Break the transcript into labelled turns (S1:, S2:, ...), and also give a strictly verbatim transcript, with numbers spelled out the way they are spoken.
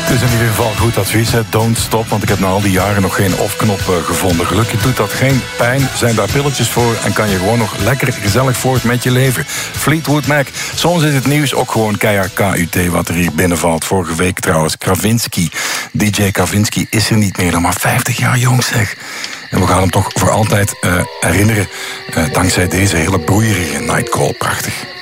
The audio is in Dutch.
S1: Het is in ieder geval goed advies, hè. Don't stop, want ik heb na al die jaren nog geen off-knop uh, gevonden. Gelukkig doet dat geen pijn, zijn daar pilletjes voor en kan je gewoon nog lekker gezellig voort met je leven. Fleetwood Mac. Soms is het nieuws ook gewoon keihard K U T wat er hier binnenvalt. Vorige week trouwens, Kravinsky. D J Kravinsky is er niet meer, dan maar vijftig jaar jong zeg. En we gaan hem toch voor altijd uh, herinneren, uh, dankzij deze hele broeierige Nightcall. Prachtig.